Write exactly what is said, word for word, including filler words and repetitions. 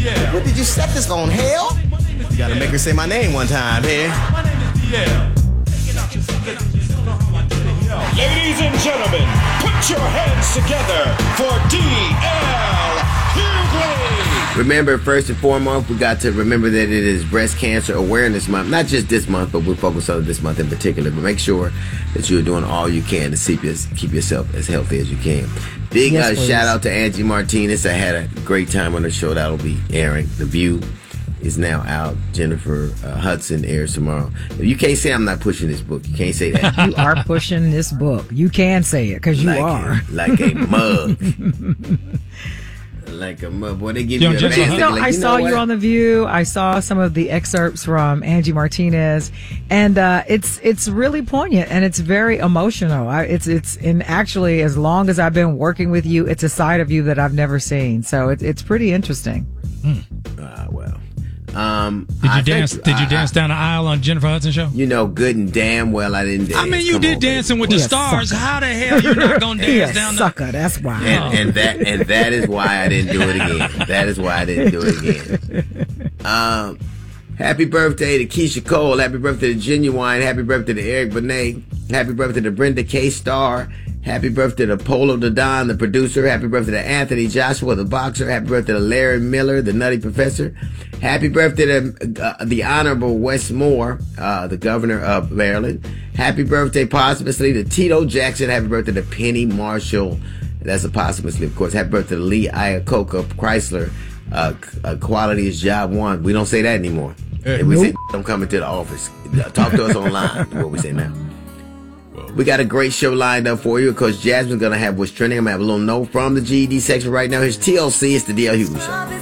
What did you set this on, hell? You gotta make her say my name one time, here. Ladies and gentlemen, put your hands together for D L Hughley. Remember, first and foremost, we got to remember that it is Breast Cancer Awareness Month. Not just this month, but we'll focus on this month in particular. But make sure that you're doing all you can to keep, your, keep yourself as healthy as you can. Big yes, uh, shout out to Angie Martinez. I had a great time on the show. That'll be airing. The View is now out. Jennifer uh, Hudson airs tomorrow. You can't say I'm not pushing this book. You can't say that. You are pushing this book. You can say it because you like are. A, like a mug. Like a mug. Boy, they give you, you a you know, like, I you saw know you on The View. I saw some of the excerpts from Angie Martinez, and uh, it's it's really poignant and it's very emotional. I, it's it's in actually as long as I've been working with you, it's a side of you that I've never seen. So it's it's pretty interesting. Hmm. Uh, well. Um, did you I dance? think, did you I, dance down the aisle on Jennifer Hudson show? You know, good and damn well I didn't dance. I mean, you Come did on, Dancing baby. with the Stars. How the hell you not gonna dance down the sucker? That's why. And, and that and that is why I didn't do it again. That is why I didn't do it again. Um, happy birthday to Keisha Cole. Happy birthday to Genuine. Happy birthday to Eric Benet. Happy birthday to Brenda K. Starr. Happy birthday to Polo the Don, the producer. Happy birthday to Anthony Joshua, the boxer. Happy birthday to Larry Miller, the Nutty Professor. Happy birthday to uh, the Honorable Wes Moore, uh, the governor of Maryland. Happy birthday posthumously to Tito Jackson. Happy birthday to Penny Marshall. That's a posthumously, of course. Happy birthday to Lee Iacocca Chrysler. Uh, uh, quality is job one. We don't say that anymore. Hey, we nope. say don't come into the office. Talk to us online. What we say now. We got a great show lined up for you because Jasmine's going to have what's trending. I'm going to have a little note from the G E D section right now. Here's T L C. It's the D L Hughley Show.